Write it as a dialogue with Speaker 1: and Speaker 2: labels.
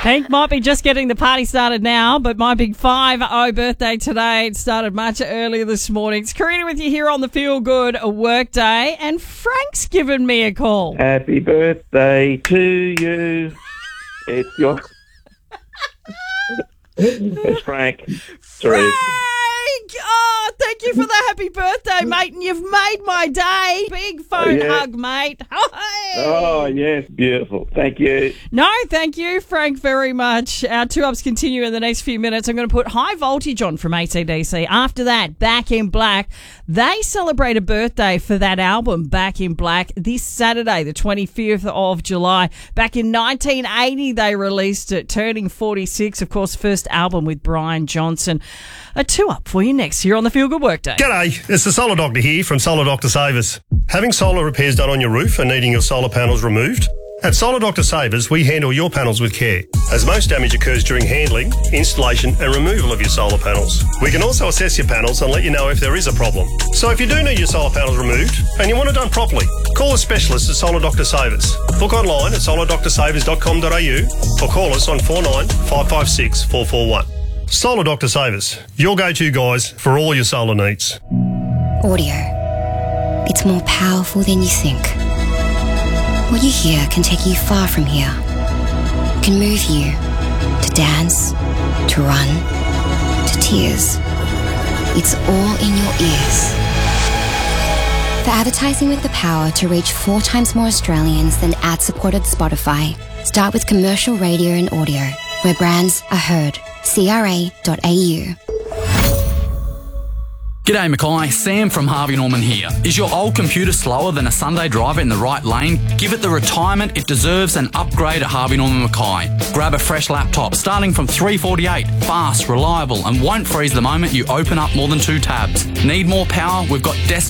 Speaker 1: Hank might be just getting the party started now, but my big 5-0 birthday today. It started much earlier this morning. It's Karina with you here on the Feel Good Workday, and Frank's given me a call.
Speaker 2: Happy birthday to you. It's your... It's Frank. Sorry.
Speaker 1: Frank! Oh, thank you for the happy birthday, mate, and you've made my day. Big phone hug, mate. Hey.
Speaker 2: Oh, yes, beautiful. Thank you.
Speaker 1: No, thank you, Frank, very much. Our 2-ups continue in the next few minutes. I'm going to put High Voltage on from AC/DC. After that, Back in Black. They celebrate a birthday for that album, Back in Black, this Saturday, the 25th of July. Back in 1980, they released it, turning 46, of course, first album with Brian Johnson. A 2-up for you next here on the Feel Good Workday.
Speaker 3: G'day, it's the Solar Doctor here from Solar Doctor Savers. Having solar repairs done on your roof and needing your solar panels removed? At Solar Doctor Savers, we handle your panels with care, as most damage occurs during handling, installation and removal of your solar panels. We can also assess your panels and let you know if there is a problem. So if you do need your solar panels removed and you want it done properly, call a specialist at Solar Doctor Savers. Book online at solardoctorsavers.com.au or call us on 49 556 441. Solar Doctor Savers, your go-to guys for all your solar needs.
Speaker 4: Audio. It's more powerful than you think. What you hear can take you far from here. It can move you to dance, to run, to tears. It's all in your ears. For advertising with the power to reach 4 times more Australians than ad-supported Spotify, start with commercial radio and audio, where brands are heard. CRA.au.
Speaker 5: G'day Mackay, Sam from Harvey Norman here. Is your old computer slower than a Sunday driver in the right lane? Give it the retirement it deserves and upgrade at Harvey Norman Mackay. Grab a fresh laptop starting from $348, fast, reliable and won't freeze the moment you open up more than 2 tabs. Need more power? We've got desktop